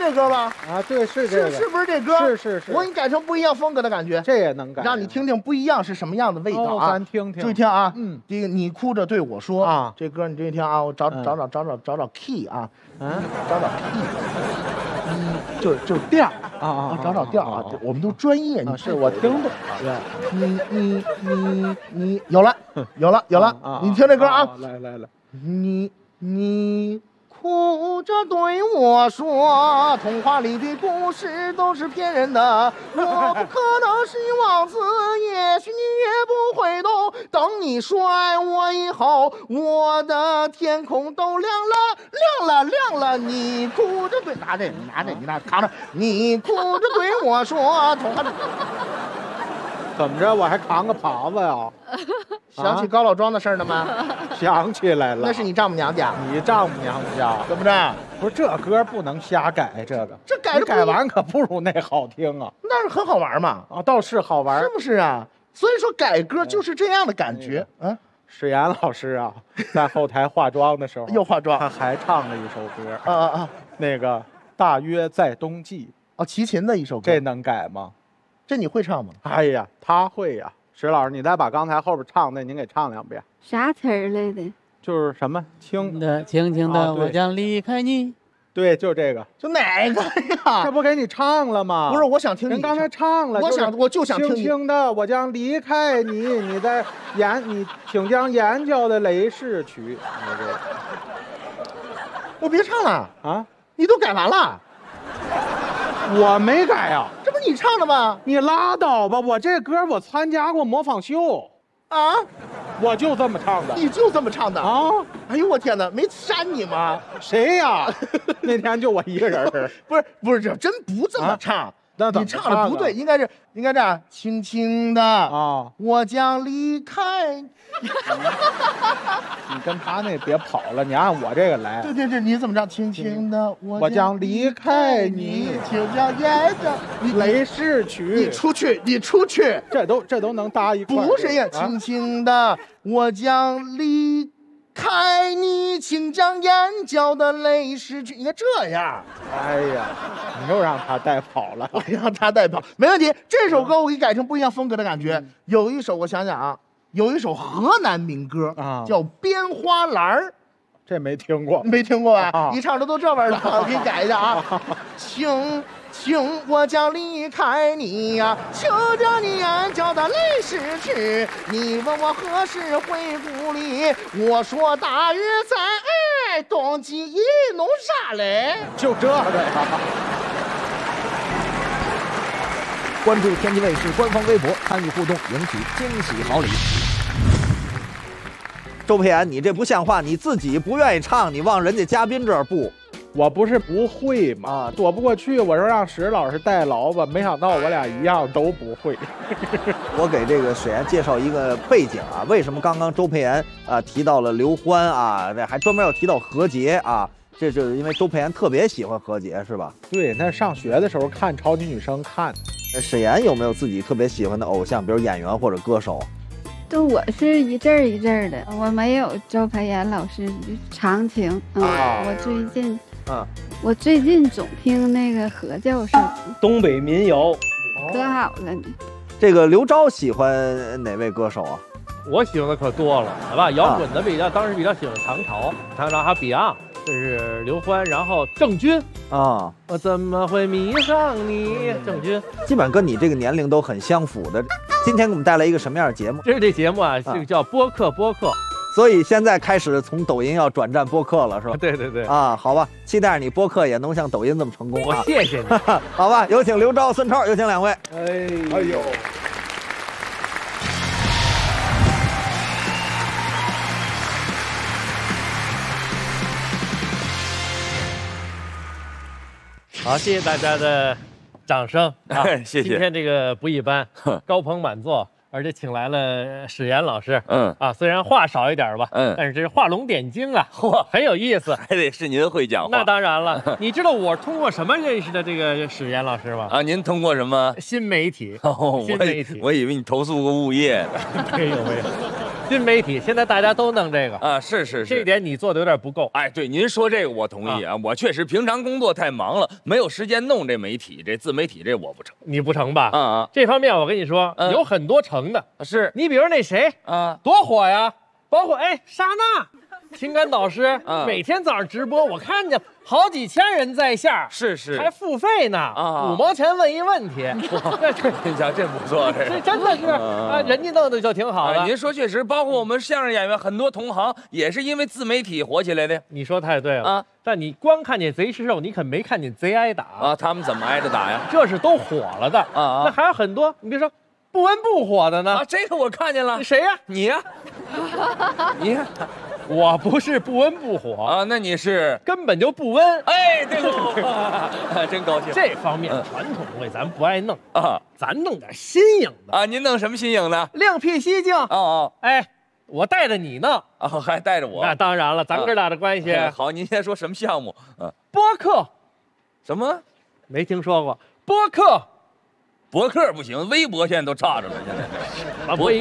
这歌吧？ 啊，对，是这个， 是不是这歌？ 是。 我给你改成不一样风格的感觉， 这也能改， 让你听听不一样是什么样的味道啊！ 咱听听， 注意听啊！ 第一个你哭着对我说啊， 这歌你注意听啊！我找 key 啊，找 key，就是调啊，找调啊！我们都专业，你是我听懂了。你有了，你听这歌啊！ 来， 你哭着对我说，童话里的故事都是骗人的，我不可能是王子，也许你也不会懂。等你说爱我以后，我的天空都亮了。你哭着对，拿着，你扛着，你哭着对我说，童话里。 怎么着？我还扛个耙子呀？ 想起高老庄的事儿了吗？ 想起来了， 那是你丈母娘家。 你丈母娘家怎么着？ 不是这歌不能瞎改，这改完可不如那好听啊。 那是很好玩嘛。 啊，倒是好玩， 是不是啊？所以说改歌就是这样的感觉。 史岩老师啊，在后台化妆的时候又化妆， 他还唱了一首歌。那个大约在冬季。 齐秦的一首歌。 这能改吗？ 这你会唱吗？ 哎呀，他会呀。石老师，你再把刚才后边唱的您给唱2遍。 啥词儿来的？ 就是什么轻的，我将离开你。 对，就这个。 就哪个呀？ 这不给你唱了吗？ 不是，我想听你。 人刚才唱了。 我就想听轻的，我将离开你。你请将眼角的泪拭去。 我别唱了啊！ 你都改完了。 我没改啊， 这不你唱的吗？ 你拉倒吧，我这歌我参加过模仿秀啊， 我就这么唱的。 你就这么唱的啊？ 哎呦我天哪，没删你吗？ 谁呀？那天就我一个人。 不是，这真不这么唱。你唱的不对，应该这样，轻轻的啊， 我将离开。 你跟他那别跑了，你按我这个来。 对，你怎么着？轻轻的我将离开你， 请将眼角泪拭去。 你出去， 这都能搭一块。 不是呀，轻轻的我将离开你，请将眼角的泪拭去。应该这样。 哎呀，你又让他带跑了。 我让他带跑，没问题。这首歌我给改成不一样风格的感觉。有一首我想想啊，有一首河南民歌叫《编花篮》， 这没听过， 没听过吧？一唱都这味儿了，我给你改一下啊。请我将离开你呀，求着你眼角的泪拭去。你问我何时回故里，我说大约在冬季一弄啥嘞？ 就这个呀。 关注天津卫视官方微博，参与互动，赢取惊喜好礼。 周佩妍，你这不像话！你自己不愿意唱，你往人家嘉宾这儿不？ 我不是不会嘛，躲不过去。我说让史老师代劳吧，没想到我俩一样都不会。 我给这个史岩介绍一个背景啊，为什么刚刚周佩妍提到了刘欢啊，还专门要提到何洁啊？这就是因为周佩妍特别喜欢何洁，是吧？ 对，那上学的时候看超级女声看。 史岩有没有自己特别喜欢的偶像，比如演员或者歌手？ 对，我是一阵儿一阵儿的，我没有周佩妍老师长情。我最近总听那个何教授， 东北民谣， 可好了呢。 这个刘钊喜欢哪位歌手啊？ 我喜欢的可多了，好吧？摇滚的当时比较喜欢唐朝还有 Beyond， 这是刘欢，然后郑钧啊， 我怎么会迷上你？郑钧基本跟你这个年龄都很相符的。今天给我们带来一个什么样的节目？ 这节目啊，这个叫播客。 所以现在开始从抖音要转战播客了，是吧？ 对啊，好吧，期待你播客也能像抖音这么成功啊！ 我谢谢你。 好吧，有请刘钊、孙超，有请两位。 哎呦。 好，谢谢大家的掌声啊！ 谢谢。 今天这个不一般，高朋满座，而且请来了史岩老师。虽然话少一点吧，但是这是画龙点睛啊，很有意思。 还得是您会讲话。 那当然了，你知道我通过什么认识的这个史岩老师吗？ 啊，您通过什么？ 新媒体。新媒体。 我以为你投诉过物业。 没有。 新媒体现在大家都弄这个啊，是， 这一点你做的有点不够。 哎，对，您说这个我同意啊，我确实平常工作太忙了，没有时间弄这媒体，这自媒体这我不成。 你不成吧？ 啊， 这方面我跟你说，有很多成的。 是你比如那谁啊， 多火呀，包括莎娜。情感导师每天早上直播，我看见好几千人在线， 是， 还付费呢，5毛钱问一问题， 您瞧这不错， 这真的是啊，人家弄的就挺好的。 您说确实，包括我们相声演员很多同行也是因为自媒体火起来的。 你说太对了啊！但你光看见贼吃肉，你可没看见贼挨打啊！他们怎么挨着打呀？ 这是都火了的啊！ 那还有很多，你别说不温不火的呢。 啊，这个我看见了。 谁呀？ 你呀？你。 我不是不温不火啊，那你是根本就不温。 哎，对喽，真高兴。 这方面传统东西咱不爱弄啊，咱弄点新颖的啊。您弄什么新颖的？ 另辟蹊径。 哦， 哎，我带着你弄啊，还带着我。 那当然了，咱哥俩的关系。 好，您先说什么项目？ 播客。 什么？ 没听说过播客。 博客不行，微博现在都差着了。现在播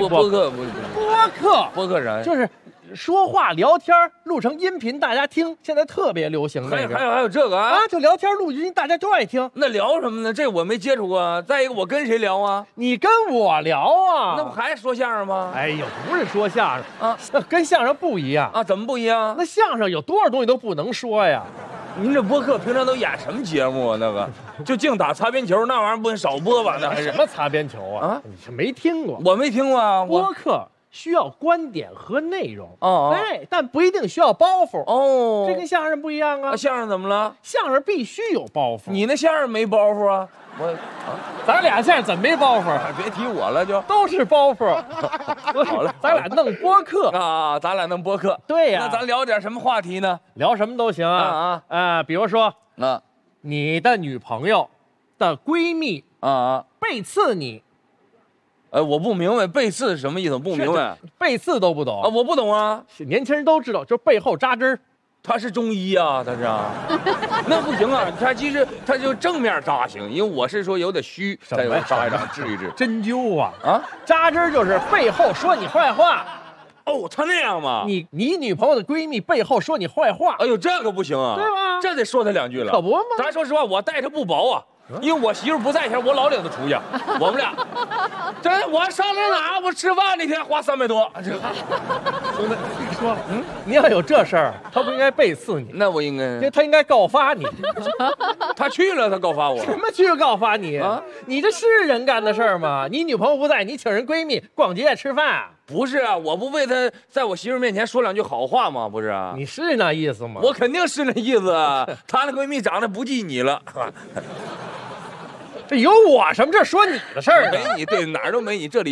客啥？ 就是说话聊天录成音频，大家听，现在特别流行那个。 还有这个啊， 就聊天录音，大家都爱听。 那聊什么呢？这我没接触过。再一个，我跟谁聊啊？ 你跟我聊啊？ 那不还说相声吗？ 哎呦，不是说相声啊，跟相声不一样啊。怎么不一样？ 那相声有多少东西都不能说呀？ 您这播客平常都演什么节目啊？那个就净打擦边球，那玩意儿不少播吧？那还是什么擦边球啊？啊，你是没听过？ 我没听过啊。 播客需要观点和内容哎，但不一定需要包袱哦。 这跟相声不一样啊。 相声怎么了？ 相声必须有包袱。 你那相声没包袱啊？ 咱俩相声怎么没包袱？ 别提我了，就都是包袱。 好了， 咱俩弄播客啊，咱俩弄播客。 对呀， 那咱聊点什么话题呢？ 聊什么都行啊比如说你的女朋友的闺蜜背刺你。 我不明白背刺是什么意思，我不明白。 背刺都不懂啊？我不懂啊。 年轻人都知道，就是背后扎针。 他是中医啊，他是啊，那不行啊。他其实他就正面扎行，因为我是说有点虚，再扎一扎治一治。 针灸啊，扎针就是背后说你坏话。 哦，他那样吗？ 你女朋友的闺蜜背后说你坏话， 哎呦，这个不行啊， 对吧？ 这得说他两句了， 可不吗？ 咱说实话，我待他不薄啊。因为我媳妇不在前，我老领他出去，我们俩，这我上那哪？我吃饭那天花300多。兄弟，你说，你要有这事儿，他不应该背刺你， 那我应该， 他应该告发你。 他去了，他告发我。 什么去告发你啊？你这是人干的事儿吗？你女朋友不在，你请人闺蜜逛街吃饭。 不是啊，我不为他在我媳妇面前说两句好话吗？不是啊， 你是那意思吗？ 我肯定是那意思啊。她那闺蜜长得不及你了。 这有我什么？这说你的事儿呢？ 没你，对，哪儿都没你，这里。